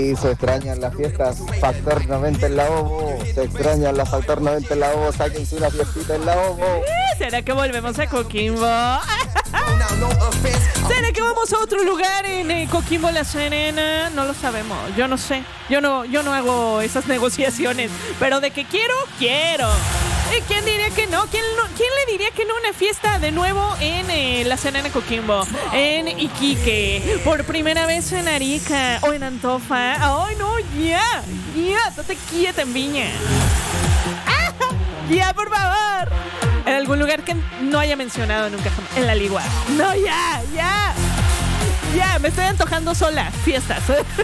Y se extrañan las fiestas Factor 90 en la OVO, se extrañan las Factor 90 en la OVO, sáquense una fiestita en la OVO. ¿Será que volvemos a Coquimbo? ¿Será que vamos a otro lugar en Coquimbo, La Serena? No lo sabemos, yo no sé. Yo no hago esas negociaciones, pero de que quiero. ¿Y quién diría que no? ¿Quién le diría que no a una fiesta de nuevo en La Serena, Coquimbo? En Iquique, por primera vez en Arica o en Antofa. ¡Ay, no! ¡Ya! ¡Date quieta en Viña! ¡Ah! ¡Ya, por favor! En algún lugar que no haya mencionado nunca jamás. En la Ligua. ¡No, ya! ¡Ya! Me estoy antojando sola. Fiestas.